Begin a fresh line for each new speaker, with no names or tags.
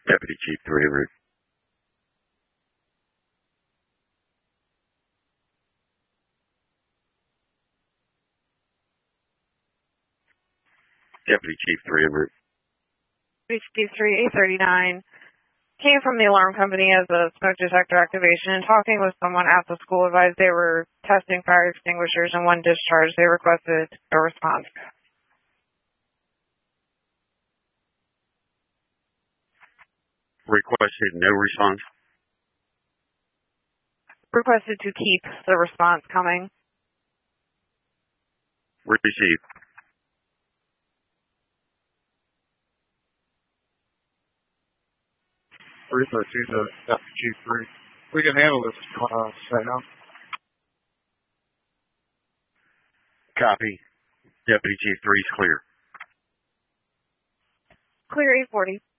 Deputy Chief 3 en route. Deputy Chief 3 en route.
Deputy Chief 3, 839. Came from the alarm company as a smoke detector activation and talking with someone at the school advised they were testing fire extinguishers and one discharge. They requested a response.
Requested no response.
Requested to keep the response coming.
Received.
To Deputy Chief 3. We can handle this, Sam.
Copy. Deputy Chief 3 is clear.
Clear 840.